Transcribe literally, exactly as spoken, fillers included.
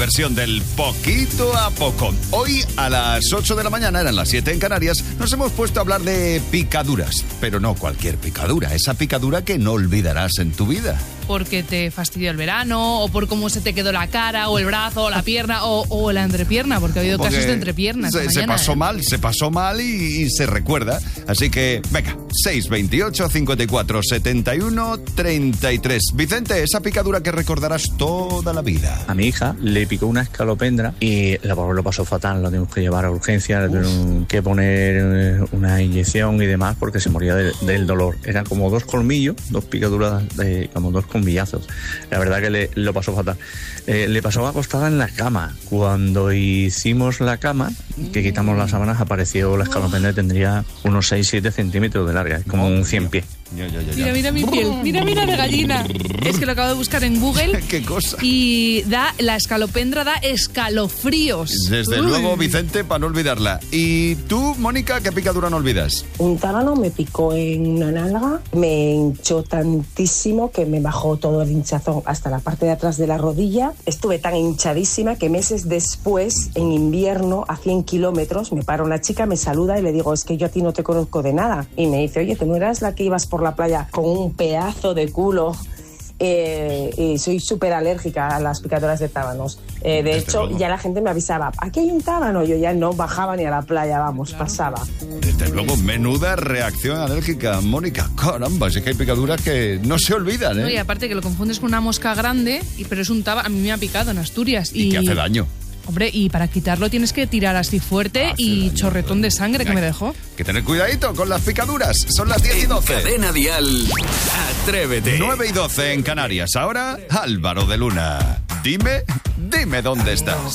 versión del poquito a poco. Hoy a las ocho de la mañana, eran las siete en Canarias, nos hemos puesto a hablar de picaduras. Pero no cualquier picadura, esa picadura que no olvidarás en tu vida. Porque te fastidió el verano, o por cómo se te quedó la cara, o el brazo, o la pierna, o, o la entrepierna, porque ha habido porque casos de entrepiernas. Se, mañana, se pasó ¿eh? mal, se pasó mal y, y se recuerda. Así que, venga, seis veintiocho, cincuenta y cuatro, setenta y uno, treinta y tres. Vicente, esa picadura que recordarás toda la vida. A mi hija le picó una escalopendra y la pobre lo pasó fatal, lo tenemos que llevar a urgencia, le tuvieron que poner una inyección y demás porque se moría de, del dolor. Eran como dos colmillos, dos picaduras, de, como dos colmillazos. La verdad que le, lo pasó fatal. Eh, le pasó acostada en la cama. Cuando hicimos la cama, que quitamos las sábanas, apareció la escalopendra y tendría unos seis siete centímetros de larga, como un cien pies. Ya, ya, ya, ya. Mira, mira mi piel, mira, mira de gallina. Es que lo acabo de buscar en Google. ¿Qué cosa? Y da, la escalopendra da escalofríos. Desde Uy. luego, Vicente, para no olvidarla. ¿Y tú, Mónica, qué picadura no olvidas? Un tábano me picó en una nalga, me hinchó tantísimo que me bajó todo el hinchazón hasta la parte de atrás de la rodilla. Estuve tan hinchadísima que meses después, en invierno, a cien kilómetros, me para una chica, me saluda y le digo, es que yo a ti no te conozco de nada. Y me dice, oye, ¿tú no eras la que ibas por la playa con un pedazo de culo? Eh, y soy súper alérgica a las picaduras de tábanos. Eh, de Desde hecho, luego. ya la gente me avisaba, aquí hay un tábano. Yo ya no bajaba ni a la playa, vamos, Claro. pasaba. Desde luego, menuda reacción alérgica, Mónica. Caramba, es que hay picaduras que no se olvidan, No, y ¿eh? aparte que lo confundes con una mosca grande, y, pero es un tábano. A mí me ha picado en Asturias. Y que hace daño. Hombre, y para quitarlo tienes que tirar así fuerte Hace y daño, chorretón de sangre que me dejó. Hay que tener cuidadito con las picaduras. Son las diez y doce. Cadena Dial, Atrévete. nueve y doce en Canarias. Ahora, Álvaro de Luna. Dime, dime dónde estás.